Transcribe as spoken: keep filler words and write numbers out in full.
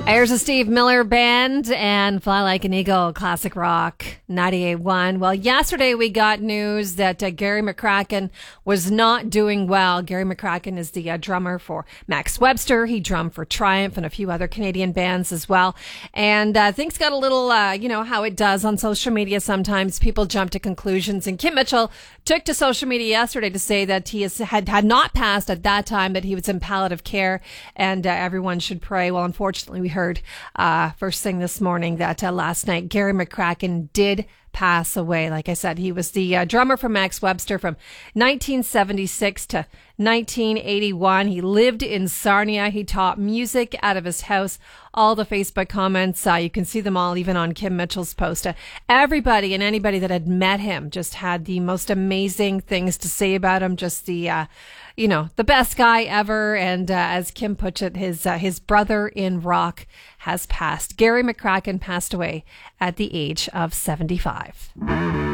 Here's a Steve Miller Band and Fly Like an Eagle, classic rock, ninety-eight point one. Well, yesterday we got news that uh, Gary McCracken was not doing well. Gary McCracken is the uh, drummer for Max Webster. He drummed for Triumph and a few other Canadian bands as well. And uh, things got a little, uh, you know, how it does on social media. Sometimes people jump to conclusions. And Kim Mitchell took to social media yesterday to say that he is, had, had not passed at that time, that he was in palliative care and uh, everyone should pray. Well, unfortunately, we heard uh, first thing this morning that uh, last night Gary McCracken did pass away. Like I said, he was the uh, drummer for Max Webster from nineteen seventy-six to nineteen eighty-one. He lived in Sarnia. He taught music out of his house. All the Facebook comments, uh, you can see them all even on Kim Mitchell's post. Uh, everybody and anybody that had met him just had the most amazing things to say about him. Just the, uh, you know, the best guy ever. And uh, as Kim puts it, his uh, his brother in rock has passed. Gary McCracken passed away at the age of seventy-five.